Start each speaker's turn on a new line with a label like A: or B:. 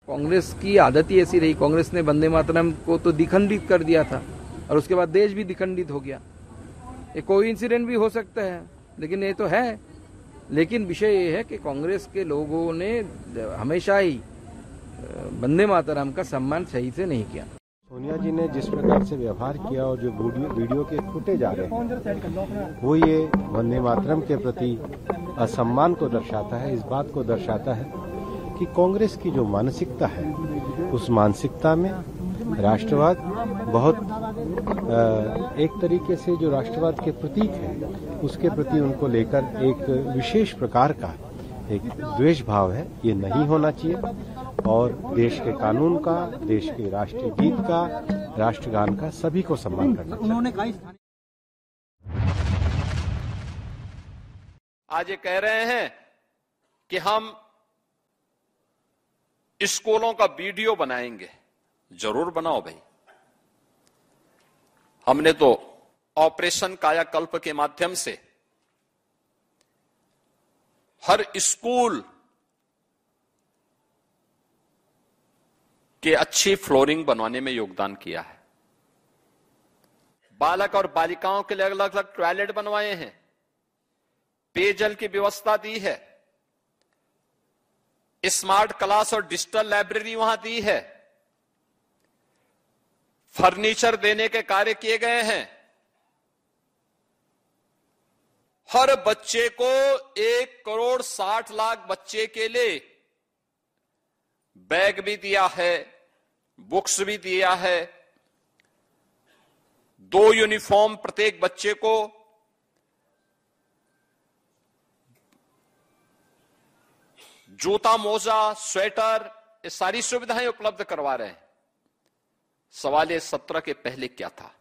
A: कांग्रेस की आदत ही ऐसी रही। कांग्रेस ने वंदे मातरम को तो दिखंडित कर दिया था और उसके बाद देश भी दिखंडित हो गया। ये कोई इंसिडेंट भी हो सकता है, लेकिन ये तो है। लेकिन विषय ये है कि कांग्रेस के लोगों ने हमेशा ही वंदे मातरम का सम्मान सही से नहीं किया।
B: सोनिया जी ने जिस प्रकार से व्यवहार किया और जो वीडियो के फुटेज आ रहे हैं वो ये वंदे मातरम के प्रति असम्मान को दर्शाता है। इस बात को दर्शाता है कि कांग्रेस की जो मानसिकता है उस मानसिकता में राष्ट्रवाद बहुत एक तरीके से जो राष्ट्रवाद के प्रतीक है उसके प्रति उनको लेकर एक विशेष प्रकार का एक द्वेष भाव है। ये नहीं होना चाहिए और देश के कानून का, देश के राष्ट्रीय गीत का, राष्ट्रगान का सभी को सम्मान करना चाहिए।
C: उन्होंने
D: आज ये कह रहे हैं कि हम स्कूलों का वीडियो बनाएंगे। जरूर बनाओ भाई। हमने तो ऑपरेशन कायाकल्प के माध्यम से हर स्कूल के अच्छी फ्लोरिंग बनवाने में योगदान किया है। बालक और बालिकाओं के लिए अलग अलग टॉयलेट बनवाए हैं, पेयजल की व्यवस्था दी है, स्मार्ट क्लास और डिजिटल लाइब्रेरी वहां दी है, फर्नीचर देने के कार्य किए गए हैं। हर बच्चे को 1,60,00,000 बच्चे के लिए बैग भी दिया है, बुक्स भी दिया है, 2 यूनिफॉर्म प्रत्येक बच्चे को, जूता मोजा स्वेटर, ये सारी सुविधाएं उपलब्ध करवा रहे हैं। सवाल ये 17 के पहले क्या था?